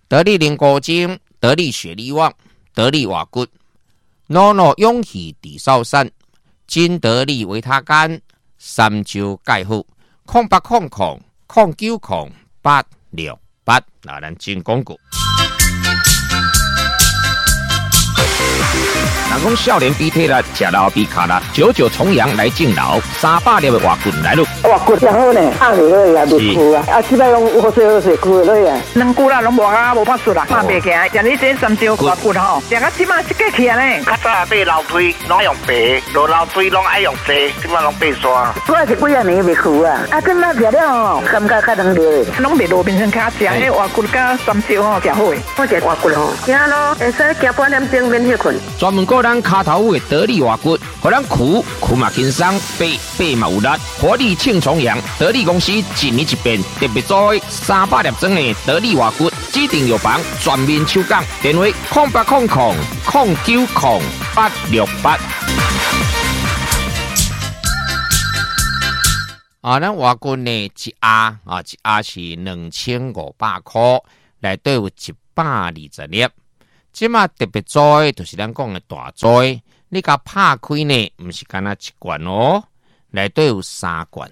得力灵骨精，得力血力旺，得力瓦骨，诺诺勇气地少山，金得力维他干，三焦钙护，0800090868，那咱进广告。人讲少年比体力，吃老比卡力，99重阳来敬老，300粒的活骨来咯。 活骨真好呢，压落去也袂枯啊，即摆拢好水枯落去啊。两久啦，拢无啊，无法术啦，爬袂起来。像你这三招活骨吼，食到即摆一个起来呢。 较早爬楼梯拢用爬，落楼梯拢爱用坐，即摆拢爬山。 我是几啊年袂枯啊，啊，今仔食了吼，感觉较能热，拢袂落变成较食，迄活骨甲三招吼，食好诶。我食活骨吼，行咯，会使行半点钟免歇困。 专门个咱骹头的得力活骨，互咱苦嘛轻松，爬嘛有力，活力庆重阳。得力公司一年一变，特别做300粒装的得力活骨，指定药房全面抽奖，电话0800090868。咱活骨呢一鸭是2500块，内底有120粒。即马特别做就是咱讲的大做，你甲拍开呢，毋是干那一罐哦，内底有3罐，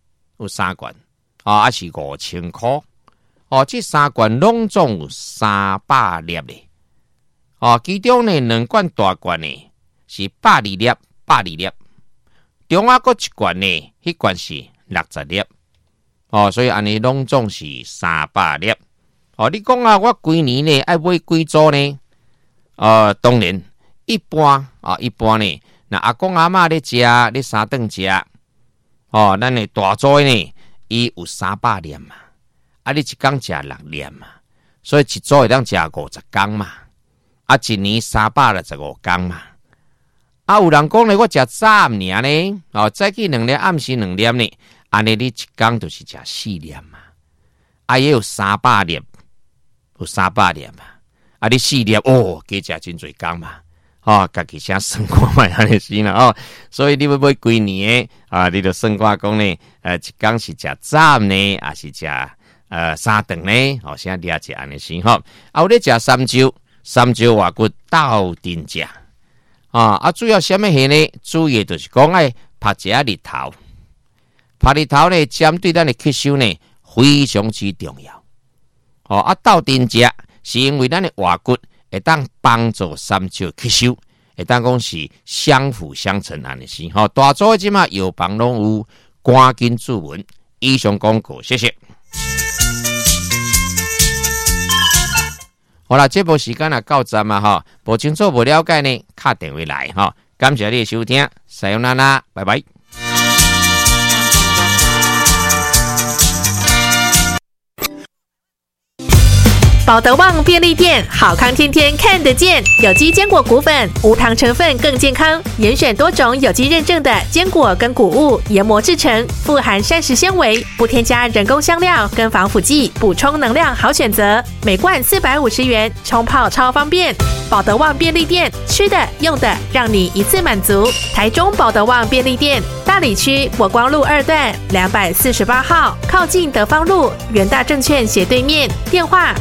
是5000块。这3罐拢总有300粒咧。其中呢2罐大罐呢是82粒，中间搁一罐呢，迄罐是60粒。所以安尼拢总是300粒。你讲啊，我规年呢爱买几组呢？当然，一般呢，那阿公阿嬷咧食，咧三顿食，咱的大组呢，伊有300粒嘛，你一天食6粒嘛，所以一组会当食50天嘛，一年365天嘛，有人讲咧，我食早暗尔呢，早起2粒，暗时2粒呢，安尼你一天就是食4粒嘛，也有300粒，嘛。你4粒加食真侪工嘛，家己先算看卖安尼是啦所以你要买几年你就算看讲呢，一天是食早呢，还是食3顿呢？先了解安尼先有咧食三招活骨斗阵食主要什么嘢呢？主要就是讲爱拍一下日头，呢，针对咱的吸收呢非常之重要斗阵食。是因为咱的活骨会当帮助三招吸收，会当讲是相辅相成安尼是大组即嘛药房拢有，赶紧注文。以上广告，谢谢。好啦，这部时间到站啊无清楚无了解呢，打电话来感谢你的收听，さよなら，拜拜。 保德旺便利店，好康天天看得见。有机坚果谷粉，无糖成分更健康，严选多种有机认证的坚果跟谷物研磨制成，富含膳食纤维，不添加人工香料跟防腐剂，补充能量好选择。每罐450元，冲泡超方便。保德旺便利店，吃的用的让你一次满足。台中保德旺便利店，大里区国光路2段248号，靠近德芳路元大证券斜对面，电话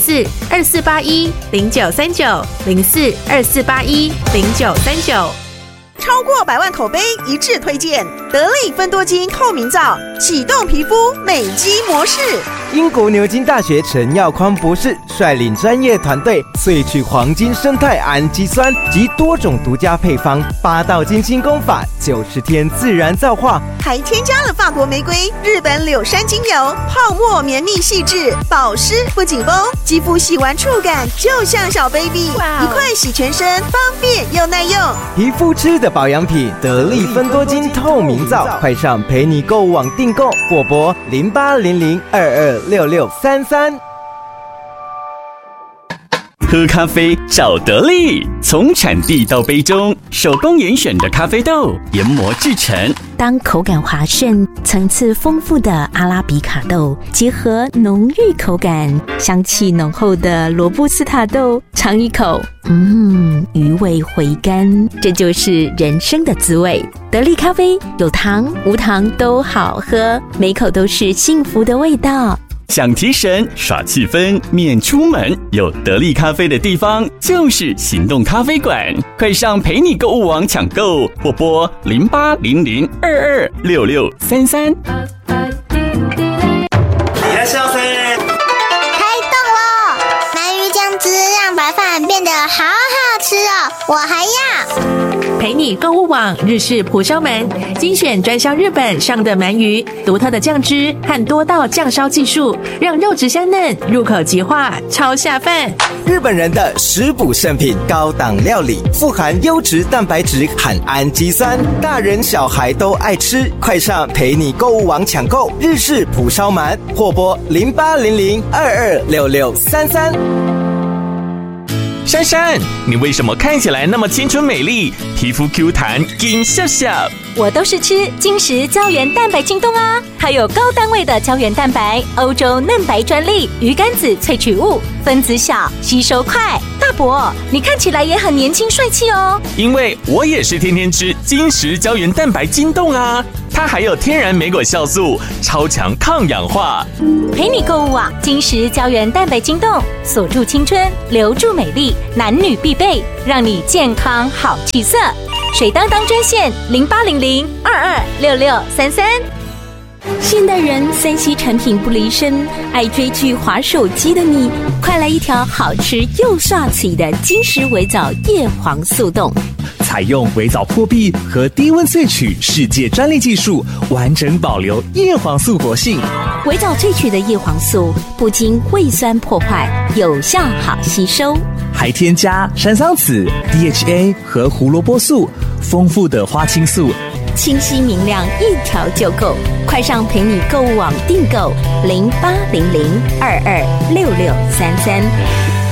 04-2481-0939，04-2481-0939。 超过100万口碑一致推荐，得力芬多精透明皂，启动皮肤美肌模式。 英国牛津大学陈耀匡博士率领专业团队萃取黄金生态氨基酸及多种独家配方，8道精心工法，90天自然皂化， 还添加了法国玫瑰、日本柳杉精油，泡沫绵密细致，保湿不紧绷，肌肤洗完触感就像小 baby， 一块洗全身，方便又耐用。 皮肤吃的保养品，得力芬多精透明皂，快上陪你购物网订购或拨0800226633。 喝咖啡找得力，从产地到杯中，手工严选的咖啡豆研磨制成。 当口感滑顺、层次丰富的阿拉比卡豆结合浓郁口感、香气浓厚的罗布斯塔豆，尝一口，余味回甘，这就是人生的滋味。得力咖啡有糖无糖都好喝，每口都是幸福的味道。 想提神耍气氛免出门，有得力咖啡的地方就是行动咖啡馆，快上陪你购物网抢购，或拨0800226633。 开动了！鳗鱼酱汁让白饭变得好好吃哦，我还要。 陪你购物网日式蒲烧鳗，精选专销日本上的鳗鱼，独特的酱汁和多道酱烧技术，让肉质香嫩，入口即化，超下饭。 日本人的食补圣品，高档料理，富含优质蛋白质和氨基酸，大人小孩都爱吃。快上陪你购物网抢购日式蒲烧鳗，或拨0800226633。 珊珊，你为什么看起来那么青春美丽，皮肤 Q 弹，金笑笑？ 我都是吃金石胶原蛋白晶冻啊，它有高单位的胶原蛋白，欧洲嫩白专利，鱼肝子萃取物，分子小，吸收快。大伯，你看起来也很年轻帅气哦。 因为我也是天天吃金石胶原蛋白晶冻啊，它还有天然莓果酵素，超强抗氧化。 陪你购物啊，金石胶原蛋白晶冻，锁住青春，留住美丽，男女必备，让你健康好气色。水当当专线0800226633。现代人3C 产品不离身，爱追剧滑手机的你，快来一条好吃又帅气的金石微藻叶黄素冻。 采用微藻破壁和低温萃取世界专利技术，完整保留叶黄素活性。 微藻萃取的叶黄素不经胃酸破坏，有效好吸收， 还添加山桑子、DHA 和胡萝卜素，丰富的花青素， 清晰明亮，一条就够。快上陪你购物网订购0800226633。